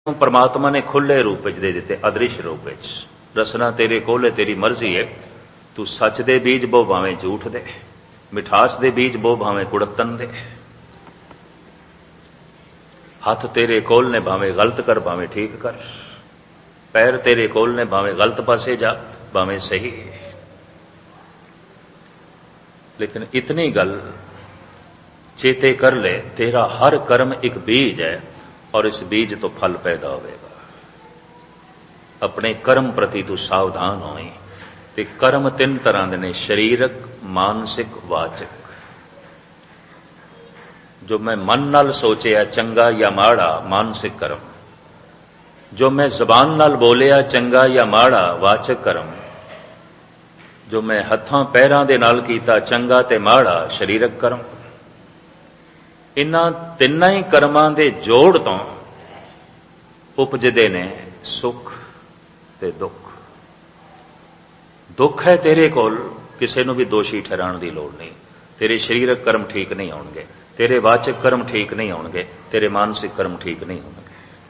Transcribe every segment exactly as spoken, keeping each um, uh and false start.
परमात्मा ने खुले रूप च दे दिते, अदृश्य रूप च। रसना तेरे कोल है, तेरी मर्जी है। तू सच दे बीज बो भावें झूठ दे, मिठास दे बीज बो भावें कुड़तन दे। हाथ तेरे कोल ने भावें गलत कर भावें ठीक कर, पैर तेरे कोल ने भावें गलत पासे जा भावें सही। लेकिन इतनी गल चेते कर ले, तेरा हर कर्म एक बीज है और इस बीज तो फल पैदा होगा। अपने कर्म प्रति तू सावधान होई। ते कर्म तीन तरह के ने, शरीरक, मानसिक, वाचक। जो मैं मन नाल सोचिया चंगा या माड़ा, मानसिक कर्म। जो मैं जबान नाल बोलिया चंगा या माड़ा, वाचक कर्म। जो मैं हत्थां पैरां दे नाल कीता चंगा ते माड़ा, शरीरक कर्म। इन्हां तिन्नां ही कर्मां दे जोड़ तो उपजदे ने सुख ते दुख। दुख है तेरे कोल, किसी नूं भी दोषी ठहराने की लोड़ नहीं। तेरे शरीरक कर्म ठीक नहीं होणगे, तेरे वाचक कर्म ठीक नहीं होणगे, तेरे मानसिक कर्म ठीक नहीं होणगे।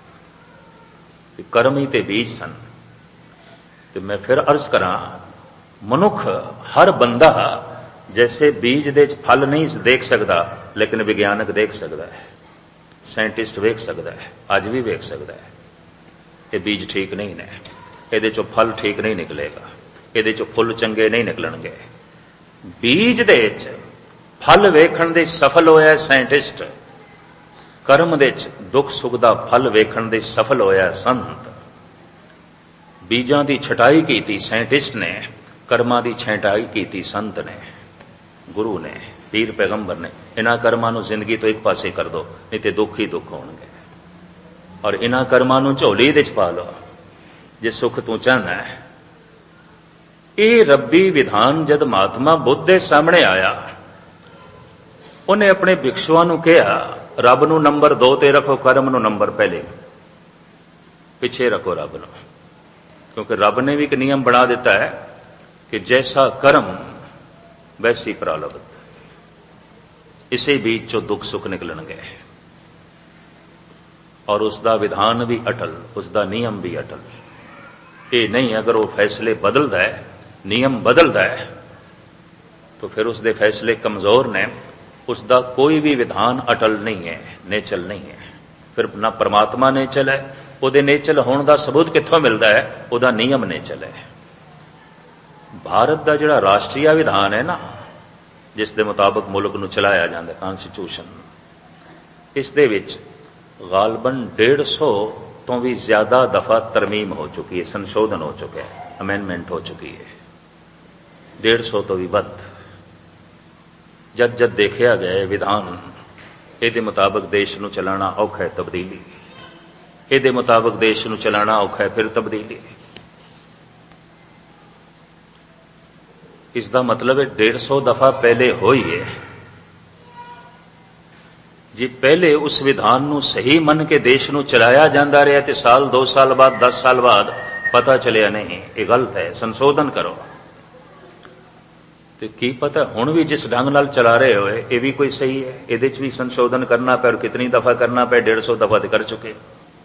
कर्म ही ते बीज सन। तो मैं फिर अर्ज करा, मनुख हर बंदा जैसे बीज दे फल नहीं देख सकता, लेकिन विज्ञानक देख सकता है, साइंटिस्ट वेख सकता है, अज भी वेख सकता है। ये बीज ठीक नहीं ने, ये चो फल ठीक नहीं निकलेगा, ये चो फुल चंगे नहीं निकलणगे। बीज दे फल वेखण दे सफल होया साइंटिस्ट, कर्म दे दुख सुख दा फल वेखण दे सफल होया संत। बीजां दी छटाई कीती साइंटिस्ट ने, कर्मां दी छटाई कीती संत ने, गुरु ने, पीर पैगंबर ने। इन्हां कर्मां नूं जिंदगी तो एक पासे कर दो, नहीं तो दुख ही दुख होणगे। और इन्हां कर्मां नूं झोली दे च पा लो जे सुख तू चाहना है। ये रब्बी विधान जद महात्मा बुद्ध दे सामने आया, उन्हें अपने भिक्षुआं नूं कहा, रब नूं नंबर दो ते रखो, कर्म नूं नंबर पहले पिछे रखो रब नूं। क्योंकि रब ने भी एक नियम बना दिता है कि जैसा कर्म वैसी प्रारब्ध। इसे बीच चो दुख सुख निकलणगे। और उसका विधान भी अटल, उसका नियम भी अटल। ये नहीं अगर वो फैसले बदलता है, नियम बदलता है, तो फिर उसके फैसले कमजोर ने। उसका कोई भी विधान अटल नहीं है, नेचल नहीं है। फिर ना परमात्मा नेचल है, उहदे नेचल होने का सबूत कित्थों मिलता है? उहदा नियम नेचल है। भारत का जिहड़ा राष्ट्रीय विधान है ना, जिस दे मुताबिक मुल्क नूं चलाया जाता, कॉन्स्टिट्यूशन, इस दे विच गालबन डेढ़ सौ तो भी ज्यादा दफा तरमीम हो चुकी है, संशोधन हो चुका है, अमेंडमेंट हो चुकी है। डेढ़ सौ तो भी वध। जद जद देखा गया विधान, ये मुताबिक देश नूं चलाना औखा है, तब्दीली ये मुताबिक देश नूं चलाना औखा है, फिर तब्दीली। इसका मतलब है डेढ़ सौ दफा पहले होई है। जी पहले उस विधान नूं सही मन के देश नूं चलाया जाता रहा, तो साल दो साल बाद दस साल बाद पता चलिया नहीं ये गलत है, संशोधन करो। तो की पता हुण भी जिस ढंग नाल चला रहे हो ये भी कोई सही है, ये भी संशोधन करना पे, और कितनी दफा करना पे? डेढ़ सौ दफा तो कर चुके।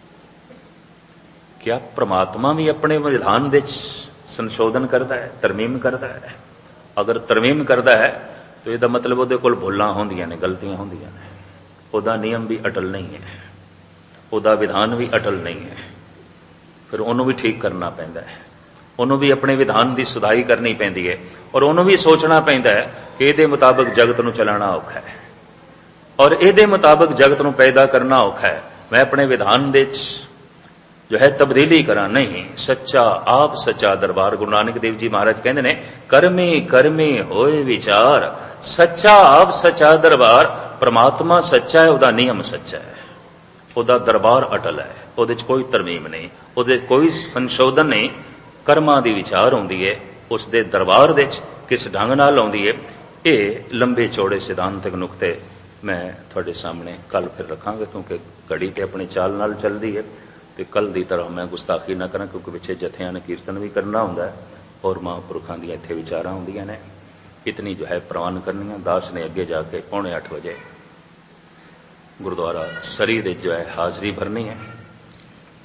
क्या परमात्मा भी अपने विधान दे संशोधन करता है, तरमीम करता है? अगर तरमीम करता है तो यह मतलब उहदे कोल भुलां होंदियां ने, गलतियां होंदियां ने। उहदा नियम भी अटल नहीं है, उहदा विधान भी अटल नहीं है। फिर उन्होंने भी ठीक करना पैंदा है, उन्होंने भी अपने विधान की सुधाई करनी पैंदी है, और उन्होंने भी सोचना पैंदा है कि इहदे मुताबिक जगत नूं चलाना औखा है, और इहदे मुताबिक जगत नूं पैदा करना औखा है। मैं अपने विधान दे जो है तब्दीली करा नहीं। सच्चा आप सच्चा दरबार, गुरु नानक देव जी महाराज कहते ने, कर्मे कर्मे होए विचार, सच्चा आप सच्चा दरबार। परमात्मा सच्चा है, उहदा नियम सच्चा है, उहदा दरबार अटल है, उहदे च कोई तरमीम नहीं, उहदे कोई संशोधन नहीं। कर्मां दी विचार आउंदी है, उसदे दरबार दे च किस ढंग नाल आउंदी है। ये लंबे चौड़े सिद्धांतक नुकते मैं तुहाडे सामने कल फिर रखांगा, क्योंकि घड़ी ते अपनी चाल नाल चलदी है। तो कल की तरह मैं गुस्ताखी ना करा, क्योंकि पिछे जत्थियां ने कीर्तन भी करना होंदा है, और महापुरखों दी इत्थे विचारां होंदियां ने। इतनी जो है प्रवान करनी है। दास ने अगे जाके पौने अठ बजे गुरुद्वारा सरी दे जो है हाजरी भरनी है।